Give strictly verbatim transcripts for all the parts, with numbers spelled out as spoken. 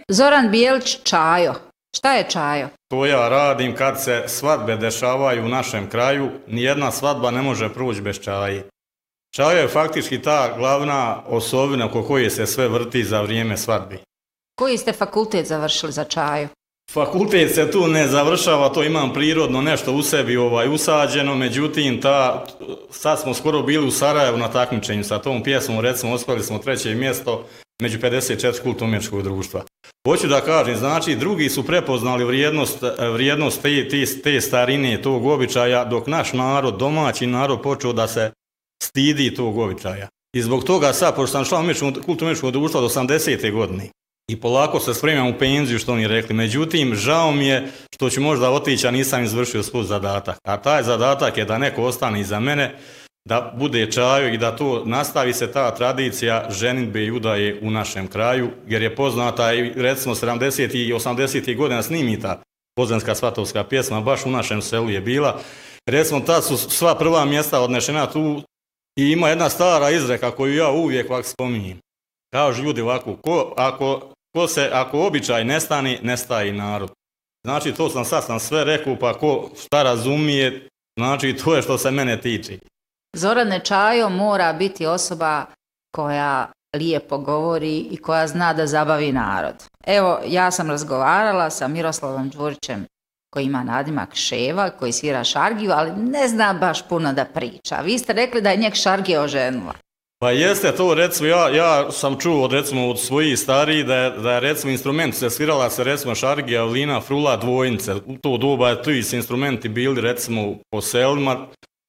Zoran Bijelić, čajo. Šta je čajo? To ja radim kad se svadbe dešavaju u našem kraju, nijedna svadba ne može proći bez čaje. Čajo je faktički ta glavna osobina oko koje se sve vrti za vrijeme svadbi. Koji ste fakultet završili za čaju? Fakultet se tu ne završava, to imam prirodno nešto u sebi ovaj, usađeno, međutim, ta, sad smo skoro bili u Sarajevu na takmičenju sa tom pjesmom, recimo osvojili smo treće mjesto među pedeset četiri kulturno-umjetničkog društva. Hoću da kažem, znači, drugi su prepoznali vrijednost, vrijednost te, te, te starine, tog običaja, dok naš narod, domaći narod, počeo da se stidi tog običaja. I zbog toga sad, pošto sam član kulturno-umjetničkog društva od osamdesete godine, i polako se spremam u penziju, što oni rekli. Međutim, žao mi je što ću možda otići, a nisam izvršio svoj zadatak. A taj zadatak je da neko ostane iza mene, da bude čajo i da to nastavi se ta tradicija ženidbe i udaje u našem kraju, jer je poznata i recimo sedamdesetih i osamdesetih godina snimita Ozrenska svatovska pjesma, baš u našem selu je bila. Recimo, tad su sva prva mjesta odnešena tu i ima jedna stara izreka koju ja uvijek ovak spominjem. Kažu ljudi ovako, ko, ako, ko se, ako običaj nestane, nestaje i narod. Znači, to sam sad sam sve rekao, pa ko šta razumije, znači to je što se mene tiče. Zorane, čajo mora biti osoba koja lijepo govori i koja zna da zabavi narod. Evo, ja sam razgovarala sa Miroslavom Đurićem, koji ima nadimak Ševa, koji svira šargiju, ali ne zna baš puno da priča. Vi ste rekli da je njeg šargija oženila. Pa jeste to, recimo, ja, ja sam čuo od, recimo, od svojih stariji da je, da je recimo instrument se svirala se recimo šargija, vlina, frula, dvojnice. U to doba ti su instrumenti bili recimo po selima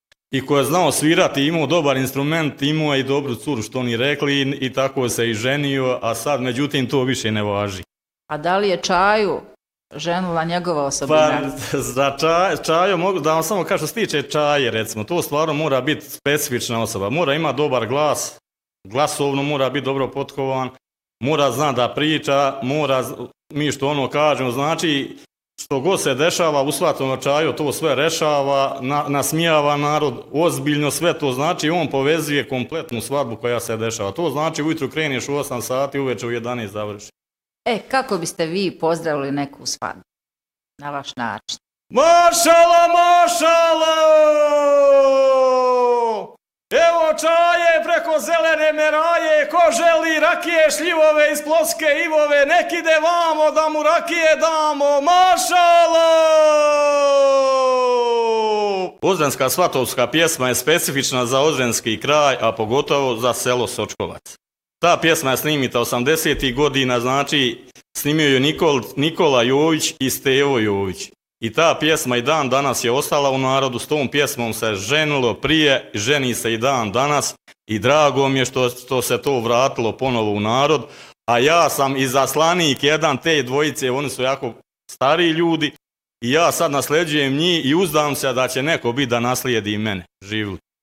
i ko je znao svirati, imao dobar instrument, imao je i dobru curu, što oni rekli, i, i tako se i ženio, a sad međutim to više ne važi. A da li je čaju ženila njegova osobina? Pa za čaj, čaju mogu da vam samo kažem što se tiče čaje, recimo, to stvarno mora biti specifična osoba, mora ima dobar glas, glasovno mora biti dobro potkovan, mora zna da priča, mora, mi što ono kažemo, znači što god se dešava u svatom čaju, to sve rešava, na, nasmijava narod, ozbiljno sve to znači, on povezuje kompletnu svadbu koja se dešava. To znači ujutru kreneš u osam sati, uveče u jedanaest završi. E, kako biste vi pozdravili neku svadbu na vaš način? Mašala, mašala! Evo čaje preko zelene meraje, ko želi rakije, šljivove iz ploske ivove, nek ide vamo da mu rakije damo, mašala! Ozrenska svatovska pjesma je specifična za ozrenski kraj, a pogotovo za selo Sočkovac. Ta pjesma je snimita osamdesetih godina, znači snimio je Nikol, Nikola Jović i Stevo Jović. I ta pjesma i dan danas je ostala u narodu, s tom pjesmom se ženilo prije, ženi se i dan danas i drago mi je što, što se to vratilo ponovo u narod. A ja sam i zaslanik jedan te dvojice, oni su jako stariji ljudi i ja sad nasljeđujem njih i uzdam se da će neko biti da naslijedi mene, živjeli.